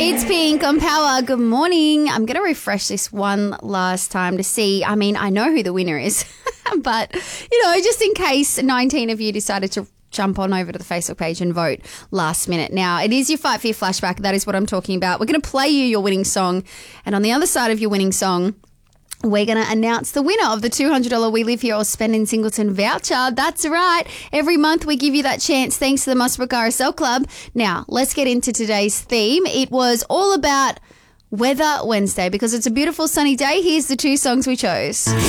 It's Pink on Power. Good morning. I'm going to refresh this one last time to see. I mean, I know who the winner is, but, just in case 19 of you decided to jump on over to the Facebook page and vote last minute. Now, it is your Fight for Your flashback. That is what I'm talking about. We're going to play you your winning song. And on the other side of your winning song, we're going to announce the winner of the $200 We Live Here or Spend in Singleton voucher. That's right. Every month we give you that chance thanks to the Muswellbrook RSL Club. Now, let's get into today's theme. It was all about Weather Wednesday because it's a beautiful sunny day. Here's the two songs we chose.